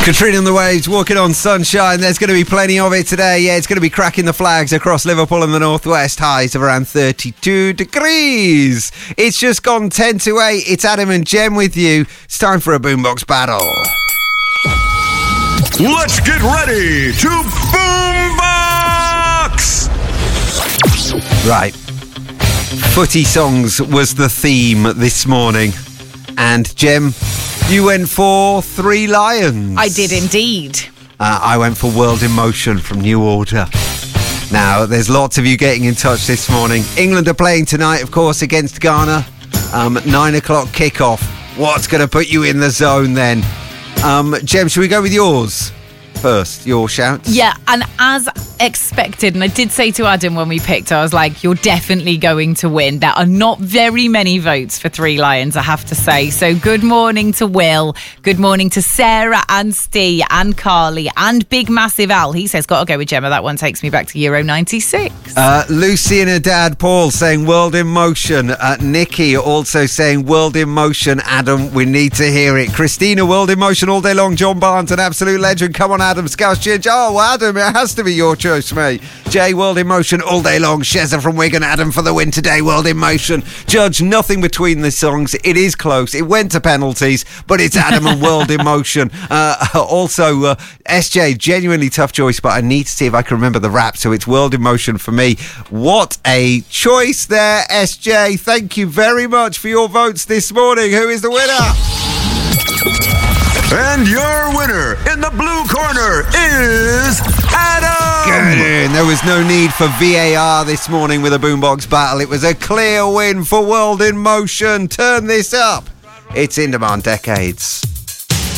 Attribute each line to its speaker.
Speaker 1: Katrina and the Waves, walking on sunshine. There's going to be plenty of it today. Yeah, it's going to be cracking the flags across Liverpool and the northwest. Highs of around 32 degrees. It's just gone 10 to 8. It's Adam and Jem with you. It's time for a boombox battle.
Speaker 2: Let's get ready to boombox!
Speaker 1: Right. Footy songs was the theme this morning. And Jem, you went for Three Lions.
Speaker 3: I did indeed.
Speaker 1: I went for World in Motion from New Order. Now, there's lots of you getting in touch this morning. England are playing tonight, of course, against Ghana. 9 o'clock kickoff. What's going to put you in the zone then? Jem, should we go with yours first? Your shouts?
Speaker 3: Yeah, and as expected, and I did say to Adam when we picked, I was like, you're definitely going to win. There are not very many votes for Three Lions, I have to say. So good morning to Will. Good morning to Sarah and Steve and Carly and Big Massive Al. He says, got to go with Gemma. That one takes me back to Euro 96.
Speaker 1: Lucy and her dad, Paul, saying World in Motion. Nikki also saying World in Motion. Adam, we need to hear it. Christina, World in Motion all day long. John Barnes, an absolute legend. Come on, Adam. Scouse Ginge. Oh, Adam, it has to be your choice, mate. Jay, World in Motion all day long. Shezza from Wigan. Adam for the win today. World in Motion. Judge, nothing between the songs. It is close. It went to penalties, but it's Adam and World in Motion. Also, SJ, genuinely tough choice, but I need to see if I can remember the rap, so it's World in Motion for me. What a choice there, SJ. Thank you very much for your votes this morning. Who is the winner?
Speaker 2: And your winner in the blue corner is Adam!
Speaker 1: Good. There was no need for VAR this morning with a boombox battle. It was a clear win for World in Motion. Turn this up. It's In Demand Decades.